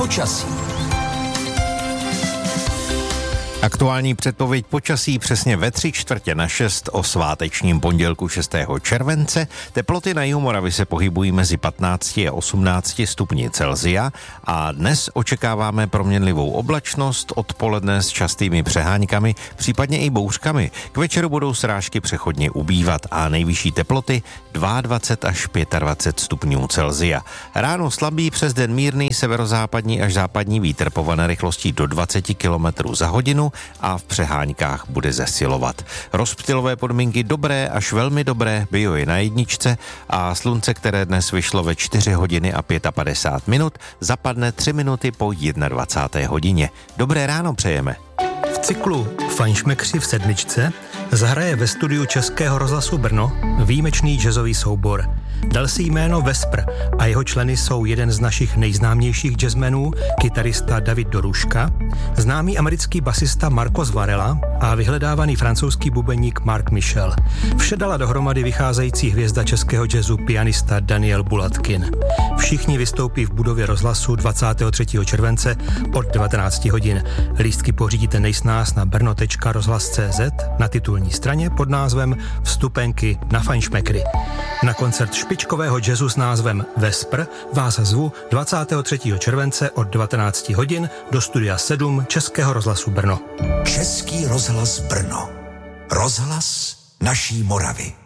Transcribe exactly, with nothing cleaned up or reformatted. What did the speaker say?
Počasí. Aktuální předpověď počasí přesně ve tři čtvrtě na šest o svátečním pondělku šestého července. Teploty na jihu Moravy se pohybují mezi patnácti a osmnácti stupni Celsia a dnes očekáváme proměnlivou oblačnost, odpoledne s častými přeháňkami, případně i bouřkami. K večeru budou srážky přechodně ubývat a nejvyšší teploty dvacet dva až dvacet pět stupňů Celsia. Ráno slabý, přes den mírný severozápadní až západní vítr povane rychlostí do dvacet kilometrů za hodinu a v přeháňkách bude zesilovat. Rozptylové podmínky dobré až velmi dobré, bio je na jedničce a slunce, které dnes vyšlo ve čtyři hodiny a padesát pět minut, zapadne tři minuty po dvacáté jedné hodině. Dobré ráno přejeme. V cyklu Fajnšmekři v sedmičce zahraje ve studiu Českého rozhlasu Brno výjimečný jazzový soubor. Dal si jméno Vespr a jeho členy jsou jeden z našich nejznámějších jazzmenů, kytarista David Doruška, známý americký basista Marcos Varela a vyhledávaný francouzský bubeník Mark Michel. Vše dala dohromady vycházející hvězda českého jazzu pianista Daniel Bulatkin. Všichni vystoupí v budově rozhlasu dvacátého třetího července od devatenáct hodin. Lístky pořídíte nejsnáz na brno tečka rozhlas tečka cé zet na titulní straně pod názvem Vstupenky na Fajnšmekry. Na koncert špičkového jazzu s názvem Vespr vás zvu dvacátého třetího července od devatenáct hodin do studia sedm Českého rozhlasu Brno. Český rozhlas Brno. Rozhlas naší Moravy.